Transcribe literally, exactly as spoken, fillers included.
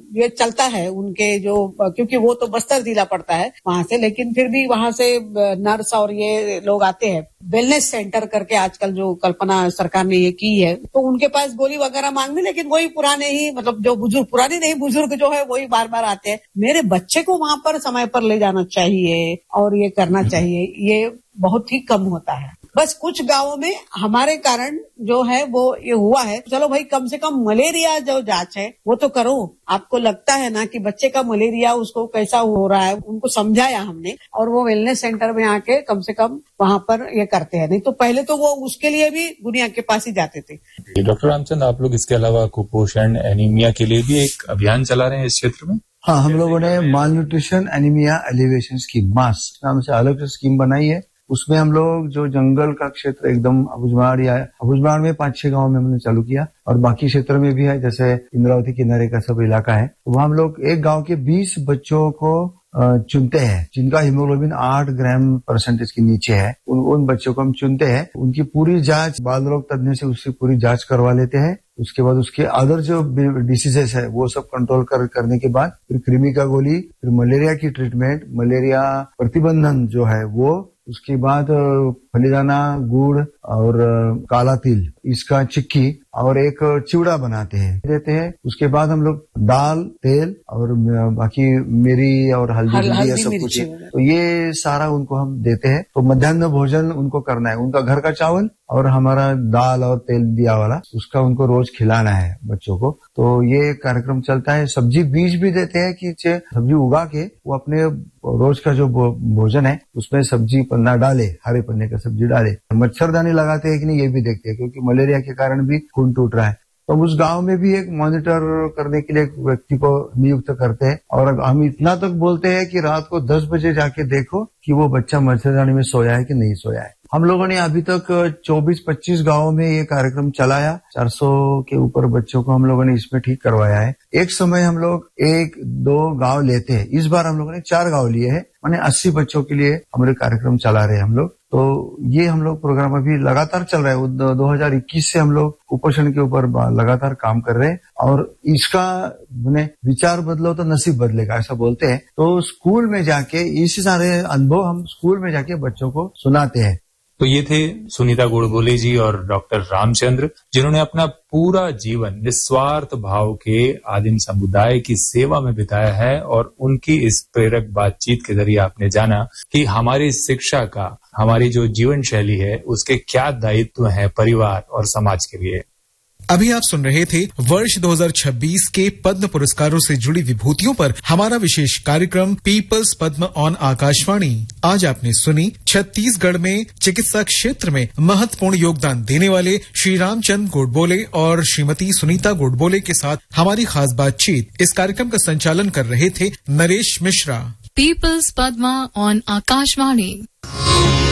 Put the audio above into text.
ये चलता है उनके जो, क्योंकि वो तो बस्तर जिला पड़ता है वहां से, लेकिन फिर भी वहां से नर्स और ये लोग आते हैं। वेलनेस सेंटर करके आजकल जो कल्पना सरकार ने ये की है, तो उनके पास गोली वगैरह मांगने, लेकिन वही पुराने ही, मतलब जो बुजुर्ग, पुराने नहीं बुजुर्ग जो है वही बार बार आते हैं। मेरे बच्चे को वहां पर समय पर ले जाना चाहिए और ये करना चाहिए, ये बहुत ही कम होता है। बस कुछ गांवों में हमारे कारण जो है वो ये हुआ है। चलो भाई, कम से कम मलेरिया जो जांच है वो तो करो। आपको लगता है ना कि बच्चे का मलेरिया उसको कैसा हो रहा है, उनको समझाया हमने, और वो वेलनेस सेंटर में आके कम से कम वहां पर ये करते हैं। नहीं तो पहले तो वो उसके लिए भी दुनिया के पास ही जाते थे। डॉक्टर रामचंद्र, आप लोग इसके अलावा कुपोषण, एनीमिया के लिए भी एक अभियान चला रहे हैं इस क्षेत्र में? हाँ, हम लोगों ने माल न्यूट्रिशन एनीमिया एलिवेशन स्कीम, मास नाम से अलग से स्कीम बनाई है। उसमें हम लोग जो जंगल का क्षेत्र एकदम अबुझमाड़ या अबुझमाड़ में पांच छह गांव में हमने चालू किया, और बाकी क्षेत्र में भी है, जैसे इंद्रावती किनारे का सब इलाका है। तो वहाँ हम लोग एक गांव के बीस बच्चों को चुनते हैं जिनका हीमोग्लोबिन आठ ग्राम परसेंटेज के नीचे है। उन उन बच्चों को हम चुनते हैं, उनकी पूरी जांच बाल रोग तज्ञ से उसकी पूरी जांच करवा लेते हैं। उसके बाद उसके अदर जो डिसीजेस है वो सब कंट्रोल कर करने के बाद फिर कृमि का गोली, फिर मलेरिया की ट्रीटमेंट, मलेरिया प्रतिबंधन जो है वो, उसके बाद फलीदाना, गुड़ और काला तिल, इसका चिक्की और एक चिवड़ा बनाते हैं, देते हैं। उसके बाद हम लोग दाल, तेल और बाकी मिरी और हल्दी, हल, हल्दी, हल्दी सब कुछ, तो ये सारा उनको हम देते हैं। तो मध्याह्न भोजन उनको करना है, उनका घर का चावल और हमारा दाल और तेल दिया वाला, उसका उनको रोज खिलाना है बच्चों को। तो ये कार्यक्रम चलता है। सब्जी बीज भी देते हैं कि सब्जी उगा के वो अपने रोज का जो भोजन है उसमें सब्जी पन्ना डाले, हरे पन्ने का सब्जी डाले। मच्छरदानी लगाते हैं कि नहीं ये भी देखते हैं, क्योंकि मलेरिया के कारण भी खून टूट रहा है। तो उस गांव में भी एक मॉनिटर करने के लिए एक व्यक्ति को नियुक्त करते हैं, और हम इतना तक बोलते हैं कि रात को दस बजे जाके देखो कि वो बच्चा मच्छरदानी में सोया है कि नहीं सोया है। हम लोगों ने अभी तक चौबीस पच्चीस गांवों में ये कार्यक्रम चलाया, चार सौ के ऊपर बच्चों को हम लोगों ने इसमें ठीक करवाया है। एक समय हम लोग एक दो गांव लेते हैं, इस बार हम लोगों ने चार गांव लिए हैं, माने अस्सी बच्चों के लिए हमारे कार्यक्रम चला रहे हैं हम लोग। तो ये हम लोग प्रोग्राम अभी लगातार चल रहा है। दो हजार इक्कीस से हम लोग कुपोषण के ऊपर लगातार काम कर रहे हैं, और इसका मैंने विचार बदलो तो नसीब बदलेगा, ऐसा बोलते हैं। तो स्कूल में जाके इस सारे अनुभव हम स्कूल में जाके बच्चों को सुनाते हैं। तो ये थे सुनीता गोडबोले जी और डॉक्टर रामचंद्र, जिन्होंने अपना पूरा जीवन निस्वार्थ भाव के आदिम समुदाय की सेवा में बिताया है। और उनकी इस प्रेरक बातचीत के जरिए आपने जाना कि हमारी शिक्षा का, हमारी जो जीवन शैली है, उसके क्या दायित्व हैं परिवार और समाज के लिए। अभी आप सुन रहे थे वर्ष दो हज़ार छब्बीस के पद्म पुरस्कारों से जुड़ी विभूतियों पर हमारा विशेष कार्यक्रम पीपल्स पद्म ऑन आकाशवाणी। आज आपने सुनी छत्तीसगढ़ में चिकित्सा क्षेत्र में महत्वपूर्ण योगदान देने वाले श्री रामचंद्र गोडबोले और श्रीमती सुनीता गोडबोले के साथ हमारी खास बातचीत। इस कार्यक्रम का संचालन कर रहे थे नरेश मिश्रा। Peoples Padma on Akashvani.